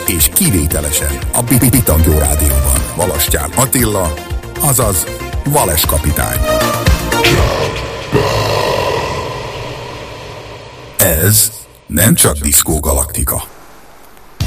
és kivételesen a Pitangyó Rádióban. Valastyán Attila, azaz Vales kapitány. Ez nem csak Diszkó Galaktika.